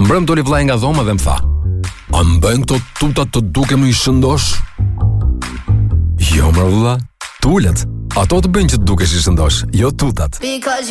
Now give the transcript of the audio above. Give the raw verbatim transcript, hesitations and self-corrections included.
Mbrëm doli vllai nga dhoma dhe më tha: "A më bëjnë këto tutat të dukemi i shëndosh?" Jo, më vëlla, tulet. Ato të bëjnë që të dukesh i shëndosh, jo tutat.